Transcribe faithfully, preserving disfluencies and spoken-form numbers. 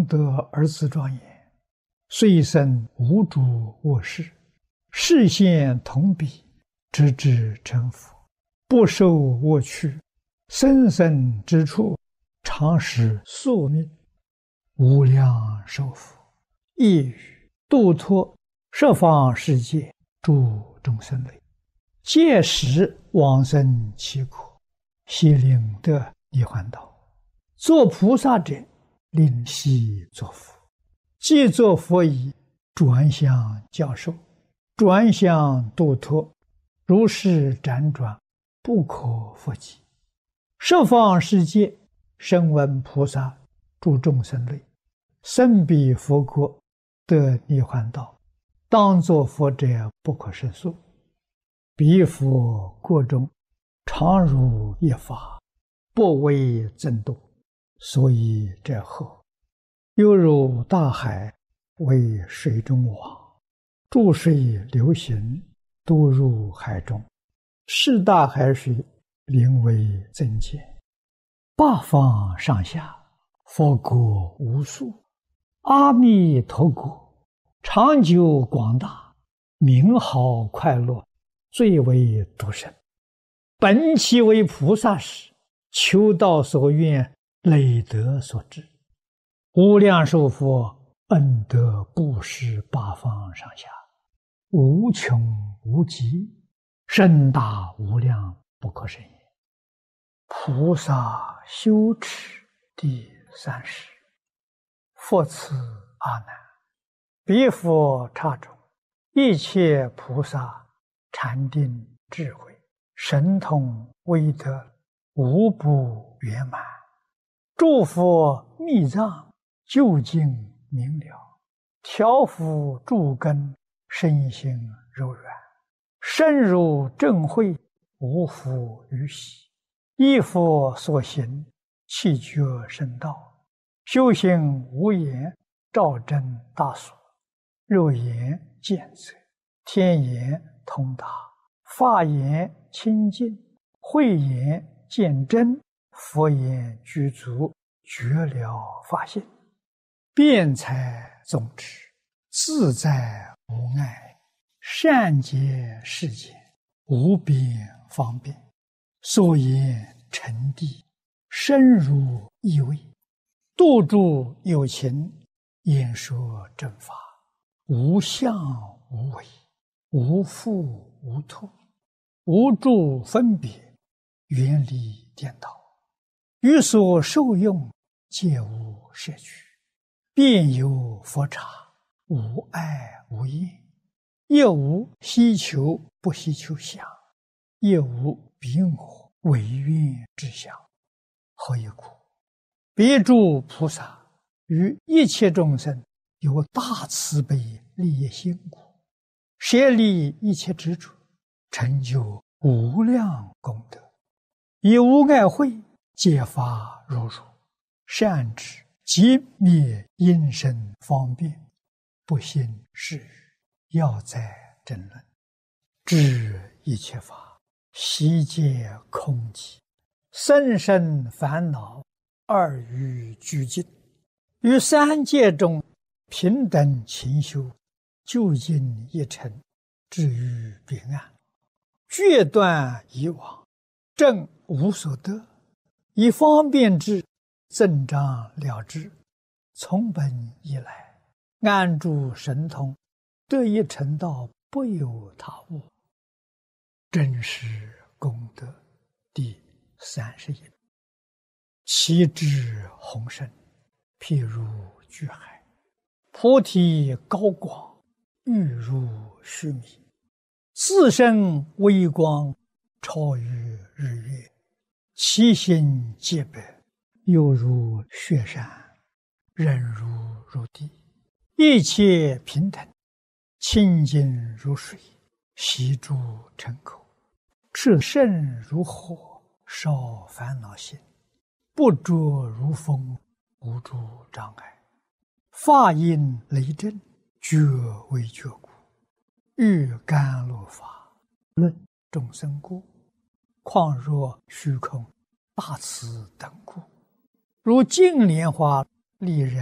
功德而自庄严，虽生无诸恶事，视现同彼，直至成佛，不受恶趣，生生之处，常使宿命，无量寿佛，亦于度脱十方世界诸众生类，届时往生其苦，悉令得涅槃道。作菩萨者，令悉作佛。既作佛已，转向教授，转向度脱，如是辗转，不可复计。十方世界，声闻菩萨诸众生类，生彼佛国，得涅槃道，当作佛者不可胜数。彼佛国中，常如一法，不为增度，所以者何？犹如大海，为水中网，注水流行，都入海中，是大海水，名为增减。八方上下，佛国无数，阿弥陀国，长久广大，名好快乐，最为独生。本其为菩萨时，求道所愿，累德所致。无量寿佛恩德布施八方上下，无穷无极，深大无量，不可胜也。菩萨修持第三十。复次阿难，彼佛刹中，一切菩萨禅定智慧神通威德，无不圆满。诸佛密藏，究竟明了，调伏诸根，身心柔软，深入正慧，无复于喜。依佛所行，气觉深道，修行无言，照真大所，肉眼见则，天眼通达，法眼清净，慧眼见真，佛眼具足，觉了法性，辩才总持，自在无碍，善解世间，无边方便，所言沉谛，深入意味，度诸有情，演说正法，无相无为，无复无脱，无诸分别，远离颠倒，于所受用，皆无摄取，遍有佛刹，无碍无厌，亦无希求不希求相，亦无彼我违愿之相。何以故？彼诸菩萨于一切众生有大慈悲利益心故，舍离一切执着，成就无量功德，以无碍慧解发如如，善知即灭因身方便，不信是语，要在争论，知一切法悉皆空寂，生生烦恼二于俱尽，于三界中平等勤修，究竟一尘，至于彼岸，决断以往，正无所得，以方便之，增长了之，从本以来，安住神通，得一成道，不有他物。真实功德第三十一。其智宏深，譬如巨海，菩提高广，欲如须弥，自身微光，超于日月，其心皆白，犹如雪山，忍如如地，一切平等，清净如水，悉诸尘口，炽盛如火，烧烦恼心，不着如风，无诸障碍，法音雷震，觉为觉故，欲甘露法，论众生故，况若虚空大慈等故，如净莲花丽然